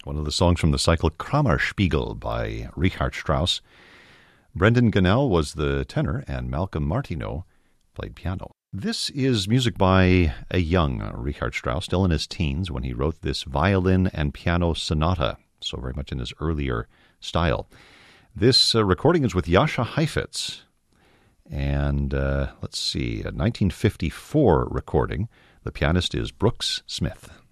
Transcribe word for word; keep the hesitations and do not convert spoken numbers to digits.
one of the songs from the cycle Kammerspiegel by Richard Strauss. Brendan Gunnell was the tenor, and Malcolm Martineau played piano. This is music by a young Richard Strauss, still in his teens, when he wrote this violin and piano sonata, so very much in his earlier style. This uh, recording is with Jascha Heifetz, and uh, let's see, a nineteen fifty-four recording. The pianist is Brooks Smith.